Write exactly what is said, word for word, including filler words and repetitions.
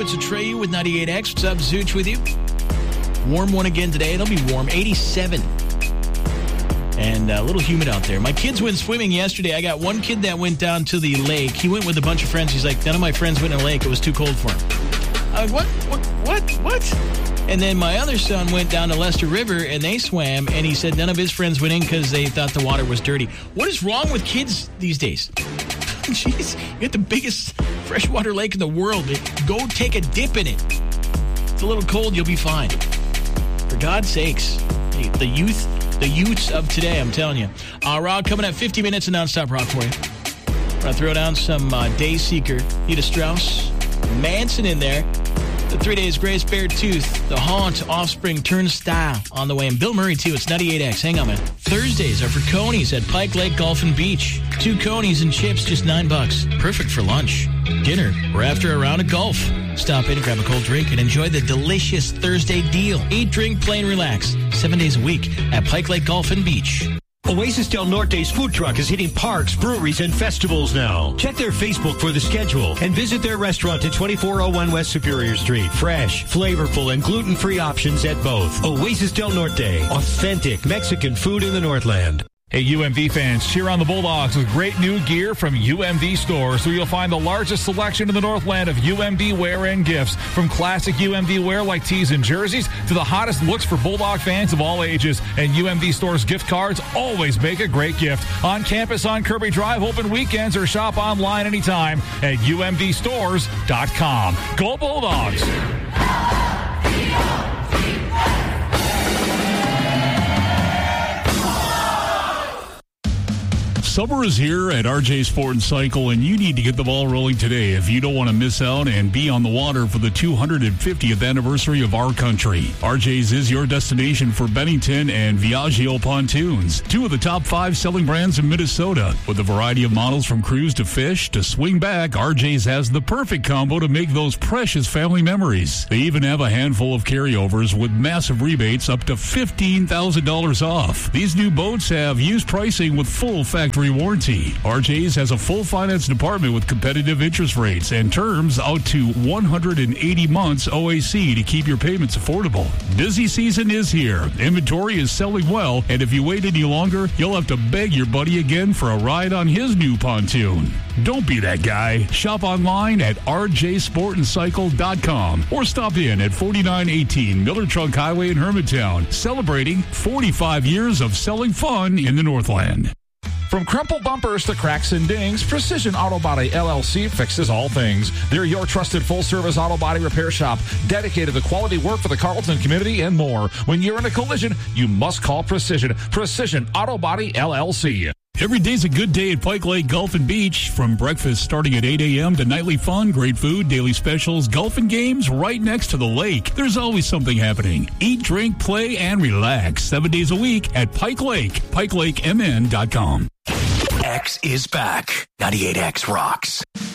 It's Atreyu with ninety-eight X. What's up, Zooch with you? Warm one again today. It'll be warm, eighty-seven. And a little humid out there. My kids went swimming yesterday. I got one kid that went down to the lake. He went with a bunch of friends. He's like, none of my friends went in the lake. It was too cold for him. I'm like, what? What? What? What? And then my other son went down to Lester River, and they swam, and he said none of his friends went in because they thought the water was dirty. What is wrong with kids these days? Jeez, you got the biggest freshwater lake in the world. Go take a dip in it. It's a little cold, you'll be fine. For God's sakes. The youth... The youths of today, I'm telling you. Uh, Rob, coming at fifty minutes of nonstop rock for you. I'm going to throw down some uh, Dayseeker, Nita Strauss, Manson in there. The Three Days Grace, Bare Tooth, The Haunt, Offspring, Turnstile on the way. And Bill Murray, too. It's ninety-eight X. Hang on, man. Thursdays are for Conies at Pike Lake Golf and Beach. Two Conies and chips, just nine bucks. Perfect for lunch, dinner, or after a round of golf. Stop in, grab a cold drink, and enjoy the delicious Thursday deal. Eat, drink, play, and relax. Seven days a week at Pike Lake Golf and Beach. Oasis Del Norte's food truck is hitting parks, breweries, and festivals now. Check their Facebook for the schedule and visit their restaurant at twenty-four oh one West Superior Street. Fresh, flavorful, and gluten-free options at both. Oasis Del Norte, authentic Mexican food in the Northland. Hey, U M V fans, cheer on the Bulldogs with great new gear from U M V stores, where you'll find the largest selection in the Northland of U M V wear and gifts, from classic U M V wear like tees and jerseys to the hottest looks for Bulldog fans of all ages. And U M V stores gift cards always make a great gift. On campus on Kirby Drive, open weekends, or shop online anytime at U M V stores dot com. Go Bulldogs! Summer is here at R J Sport and Cycle, and you need to get the ball rolling today if you don't want to miss out and be on the water for the two hundred fiftieth anniversary of our country. R J's is your destination for Bennington and Viaggio pontoons, two of the top five selling brands in Minnesota. With a variety of models from cruise to fish to swing back, R J's has the perfect combo to make those precious family memories. They even have a handful of carryovers with massive rebates up to fifteen thousand dollars off. These new boats have used pricing with full factory warranty. R J's has a full finance department with competitive interest rates and terms out to one hundred eighty months O A C to keep your payments affordable. Busy season is here. Inventory is selling well, and if you wait any longer, you'll have to beg your buddy again for a ride on his new pontoon. Don't be that guy. Shop online at R J sport and cycle dot com or stop in at forty-nine eighteen Miller Trunk Highway in Hermantown, celebrating forty-five years of selling fun in the Northland. From crumpled bumpers to cracks and dings, Precision Auto Body L L C fixes all things. They're your trusted full-service auto body repair shop, dedicated to quality work for the Carlton community and more. When you're in a collision, you must call Precision. Precision Auto Body L L C. Every day's a good day at Pike Lake Golf and Beach. From breakfast starting at eight a.m. to nightly fun, great food, daily specials, golf and games right next to the lake. There's always something happening. Eat, drink, play, and relax. Seven days a week at Pike Lake. Pike Lake M N dot com. X is back. ninety-eight X rocks.